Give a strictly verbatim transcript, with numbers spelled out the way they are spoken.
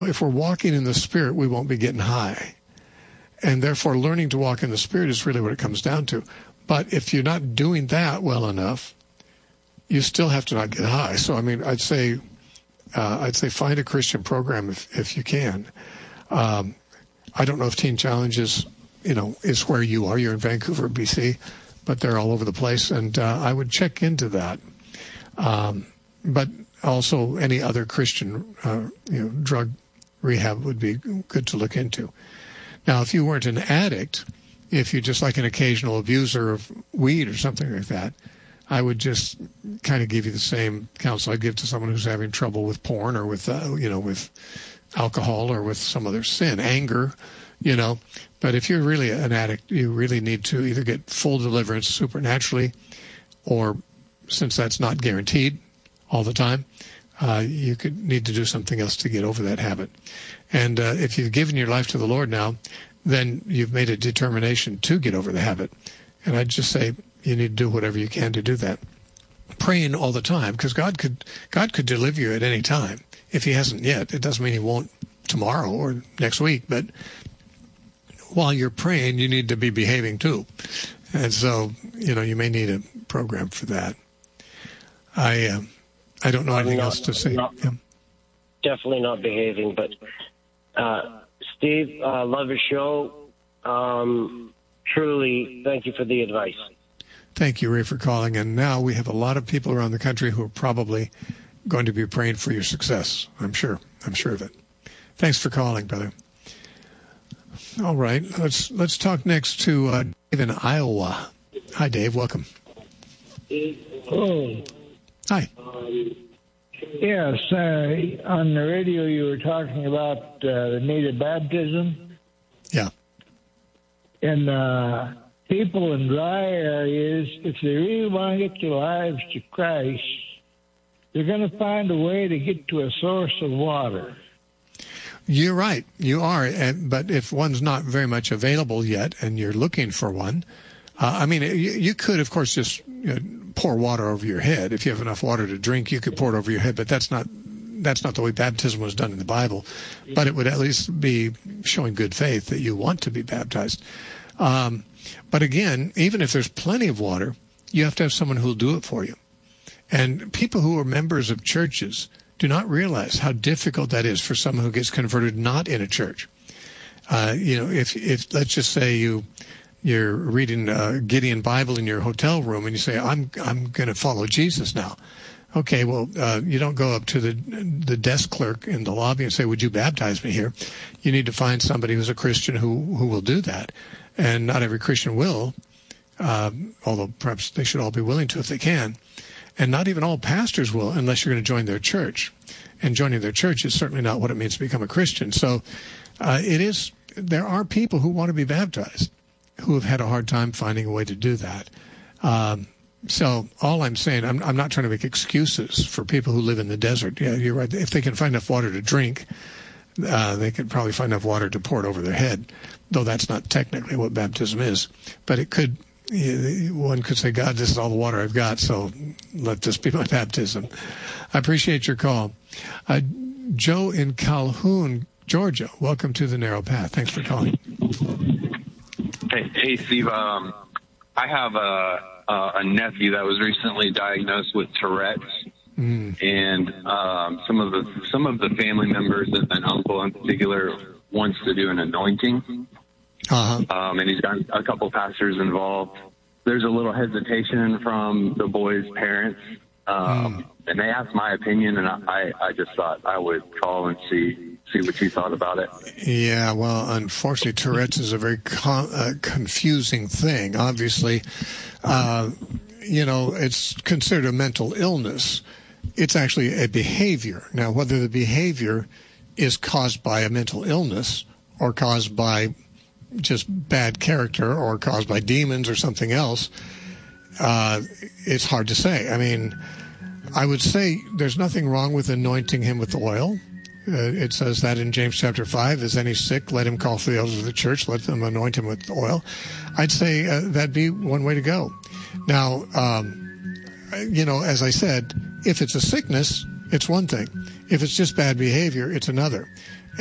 if we're walking in the Spirit, we won't be getting high. And therefore, learning to walk in the Spirit is really what it comes down to. But if you're not doing that well enough, you still have to not get high. So, I mean, I'd say, uh, I'd say find a Christian program if, if you can. Um, I don't know if Teen Challenge is, you know, is where you are. You're in Vancouver, B C, but they're all over the place. And uh, I would check into that. Um, but also any other Christian, uh, you know, drug rehab would be good to look into. Now, if you weren't an addict, if you're just like an occasional abuser of weed or something like that, I would just kind of give you the same counsel I'd give to someone who's having trouble with porn or with, uh, you know, with alcohol or with some other sin, anger, you know. But if you're really an addict, you really need to either get full deliverance supernaturally, or since that's not guaranteed all the time, uh, you could need to do something else to get over that habit. And uh, if you've given your life to the Lord now, then you've made a determination to get over the habit. And I'd just say you need to do whatever you can to do that. Praying all the time, because God could God could deliver you at any time. If he hasn't yet, it doesn't mean he won't tomorrow or next week. But while you're praying, you need to be behaving too. And so, you know, you may need a program for that. I uh, I don't know anything not, else to say. Not, yeah. Definitely not behaving. But, uh, Steve, uh, love your show. Um, truly, thank you for the advice. Thank you, Ray, for calling. And now we have a lot of people around the country who are probably going to be praying for your success. I'm sure. I'm sure of it. Thanks for calling, brother. All right. Let's let's talk next to uh, Dave in Iowa. Hi, Dave. Welcome. Oh. Hi. Um, yes. Uh, on the radio, you were talking about uh, the need of baptism. Yeah. And uh, people in dry areas, if they really want to get their lives to Christ, they're going to find a way to get to a source of water. You're right. You are. But if one's not very much available yet and you're looking for one, uh, I mean, you, you could, of course, just you know, pour water over your head. If you have enough water to drink, you could pour it over your head. But that's not that's not the way baptism was done in the Bible. But it would at least be showing good faith that you want to be baptized. Um, but again, even if there's plenty of water, you have to have someone who will do it for you. And people who are members of churches do not realize how difficult that is for someone who gets converted not in a church. Uh, you know, if, if let's just say you, you're reading a Gideon Bible in your hotel room and you say, I'm, I'm going to follow Jesus now. Okay, well, uh, you don't go up to the the desk clerk in the lobby and say, would you baptize me here? You need to find somebody who's a Christian who, who will do that. And not every Christian will, uh, although perhaps they should all be willing to if they can. And not even all pastors will unless you're going to join their church. And joining their church is certainly not what it means to become a Christian. So uh, it is. There are people who want to be baptized who have had a hard time finding a way to do that. Um, so all I'm saying, I'm, I'm not trying to make excuses for people who live in the desert. Yeah, you're right. If they can find enough water to drink, uh, they could probably find enough water to pour it over their head, though that's not technically what baptism is. But it could. One could say, God, this is all the water I've got, so let this be my baptism. I appreciate your call. Uh, Joe in Calhoun, Georgia, welcome to the Narrow Path. Thanks for calling. Hey, hey Steve. Um, I have a, a, a nephew that was recently diagnosed with Tourette's, mm. and um, some of the some of the family members, an uncle in particular, wants to do an anointing. Uh-huh. Um, and he's got a couple pastors involved. There's a little hesitation from the boy's parents, um, mm. and they asked my opinion, and I, I just thought I would call and see see what you thought about it. Yeah, well, unfortunately, Tourette's is a very con- uh, confusing thing. Obviously, uh, you know, it's considered a mental illness. It's actually a behavior. Now, whether the behavior is caused by a mental illness or caused by just bad character or caused by demons or something else, uh, it's hard to say. I mean, I would say there's nothing wrong with anointing him with oil. Uh, it says that in James chapter five, is any sick, let him call for the elders of the church, let them anoint him with oil. I'd say uh, that'd be one way to go. Now, um, you know, as I said, if it's a sickness, it's one thing. If it's just bad behavior, it's another.